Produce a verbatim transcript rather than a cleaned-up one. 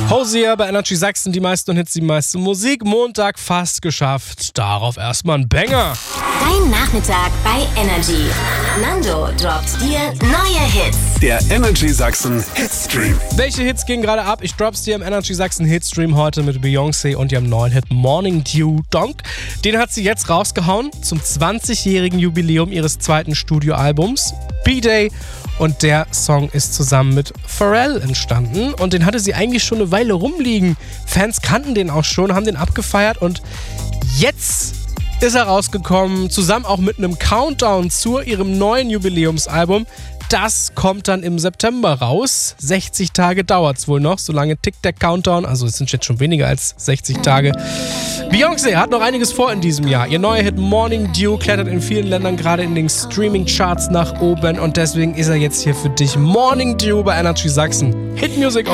Hosier bei Energy Sachsen, die meisten Hits, die meiste Musik. Montag fast geschafft. Darauf erstmal ein Banger. Dein Nachmittag bei Energy. Nando droppt dir neue Hits. Der Energy Sachsen Hitstream. Welche Hits gehen gerade ab? Ich drop's dir im Energy Sachsen Hitstream heute mit Beyoncé und ihrem neuen Hit Morning Dew Donk. Den hat sie jetzt rausgehauen zum zwanzigjährigen Jubiläum ihres zweiten Studioalbums B-Day. Und der Song ist zusammen mit Pharrell entstanden. Und den hatte sie eigentlich schon eine Weile rumliegen. Fans kannten den auch schon, haben den abgefeiert. Und jetzt ist er rausgekommen, zusammen auch mit einem Countdown zu ihrem neuen Jubiläumsalbum. Das kommt dann im September raus. sechzig Tage dauert es wohl noch, solange tickt der Countdown. Also es sind jetzt schon weniger als sechzig Tage. Beyoncé hat noch einiges vor in diesem Jahr. Ihr neuer Hit Morning Dew klettert in vielen Ländern gerade in den Streaming-Charts nach oben. Und deswegen ist er jetzt hier für dich. Morning Dew bei Energy Sachsen. Hit Music